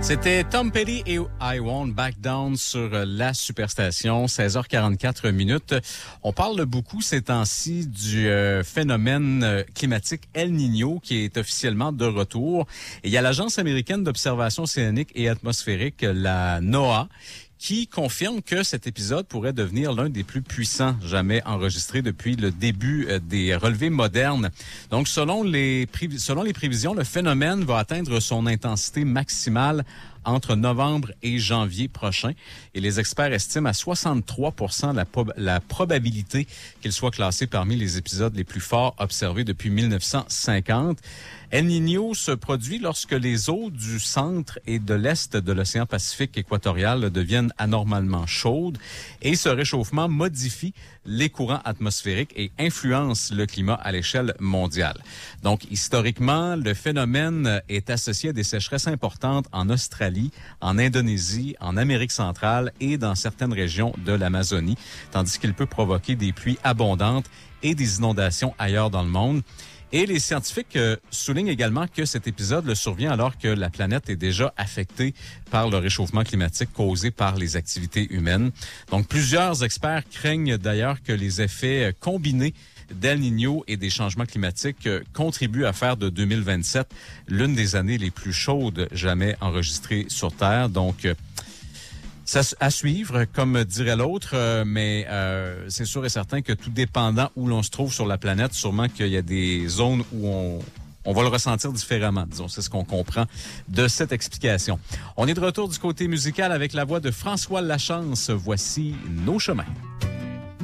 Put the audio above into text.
C'était Tom Petty et I Won't Back Down sur la Superstation, 16h44 minutes. On parle beaucoup ces temps-ci du phénomène climatique El Niño qui est officiellement de retour. Et il y a l'Agence américaine d'observation océanique et atmosphérique, la NOAA, qui confirme que cet épisode pourrait devenir l'un des plus puissants jamais enregistrés depuis le début des relevés modernes. Donc, selon les prévisions, le phénomène va atteindre son intensité maximale entre novembre et janvier prochain. Et les experts estiment à 63% la probabilité qu'il soit classé parmi les épisodes les plus forts observés depuis 1950. El Niño se produit lorsque les eaux du centre et de l'est de l'océan Pacifique équatorial deviennent anormalement chaudes et ce réchauffement modifie les courants atmosphériques et influence le climat à l'échelle mondiale. Donc, historiquement, le phénomène est associé à des sécheresses importantes en Australie, en Indonésie, en Amérique centrale et dans certaines régions de l'Amazonie, tandis qu'il peut provoquer des pluies abondantes et des inondations ailleurs dans le monde. Et les scientifiques soulignent également que cet épisode le survient alors que la planète est déjà affectée par le réchauffement climatique causé par les activités humaines. Donc, plusieurs experts craignent d'ailleurs que les effets combinés d'El Niño et des changements climatiques contribuent à faire de 2027 l'une des années les plus chaudes jamais enregistrées sur Terre. Donc, ça à suivre, comme dirait l'autre, mais c'est sûr et certain que tout dépendant où l'on se trouve sur la planète, sûrement qu'il y a des zones où on va le ressentir différemment, disons. C'est ce qu'on comprend de cette explication. On est de retour du côté musical avec la voix de François Lachance. Voici Nos chemins.